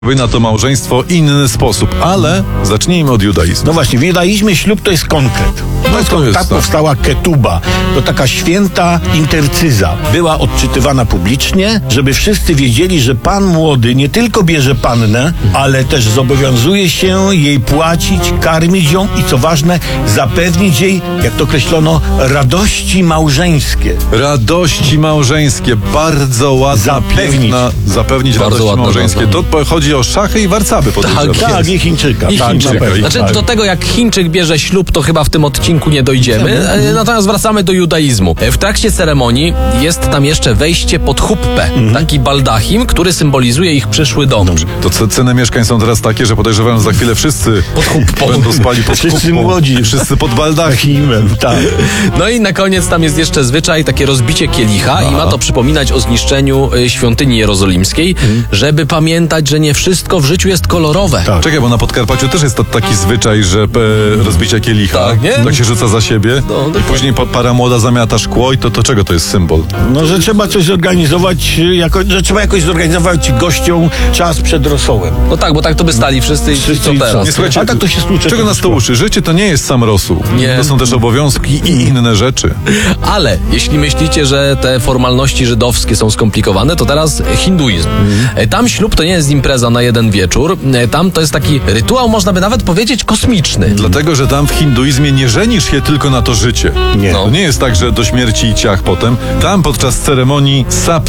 Na to małżeństwo inny sposób, ale zacznijmy od judaizmu. No właśnie, w judaizmie ślub to jest konkret. Tak powstała ketuba. To taka święta intercyza. Była odczytywana publicznie, żeby wszyscy wiedzieli, że pan młody nie tylko bierze pannę, ale też zobowiązuje się jej płacić, karmić ją i co ważne, zapewnić jej, jak to określono, radości małżeńskie. Radości małżeńskie. Bardzo ładna, zapewnić bardzo radości ładna małżeńskie. To chodzi o szachy i warcaby, podejrzewam. Tak, i Chińczyka. Znaczy, do tego jak Chińczyk bierze ślub, to chyba w tym odcinku nie dojdziemy. Natomiast wracamy do judaizmu. W trakcie ceremonii jest tam jeszcze wejście pod huppę. Taki baldachim, który symbolizuje ich przyszły dom. To ceny mieszkań są teraz takie, że podejrzewam, że za chwilę wszyscy pod huppą będą spali pod Wszyscy huppą. młodzi. Wszyscy pod baldachimem. Tak. No i na koniec tam jest jeszcze zwyczaj, takie rozbicie kielicha i ma to przypominać o zniszczeniu świątyni jerozolimskiej, żeby pamiętać, że nie wszystko w życiu jest kolorowe. Tak. Czekaj, bo na Podkarpaciu też jest taki zwyczaj, że rozbicia kielicha, Tak, nie? tak się rzuca za siebie i później para młoda zamiata szkło i to czego to jest symbol? No, że trzeba coś zorganizować, że trzeba jakoś zorganizować gościom czas przed rosołem. No tak, bo tak to by stali wszyscy i co teraz? Nie, słuchajcie, A tak to się stłucze. czego nas to uczy? Życie to nie jest sam rosół. Nie. To są też obowiązki i inne rzeczy. Ale jeśli myślicie, że te formalności żydowskie są skomplikowane, to teraz hinduizm. Tam ślub to nie jest impreza na jeden wieczór. Tam to jest taki rytuał, można by nawet powiedzieć, kosmiczny. Dlatego, że tam w hinduizmie nie żenisz się tylko na to życie. Nie. To nie jest tak, że do śmierci i ciach potem. Tam podczas ceremonii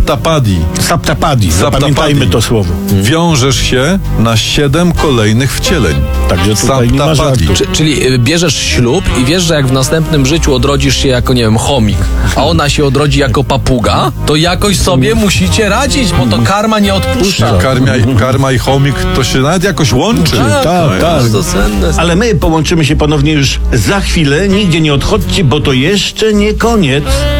Saptapadi, Zapamiętajmy to słowo. wiążesz się na 7 kolejnych wcieleń. Także tutaj nie ma żartu. Czyli bierzesz ślub i wiesz, że jak w następnym życiu odrodzisz się jako, nie wiem, chomik, a ona się odrodzi jako papuga, to jakoś sobie musicie radzić, bo to karma nie odpuszcza. Karma i chomik to się nawet jakoś łączy. Tak. To cenne. Ale my połączymy się ponownie już za chwilę. Nigdzie nie odchodźcie, bo to jeszcze nie koniec.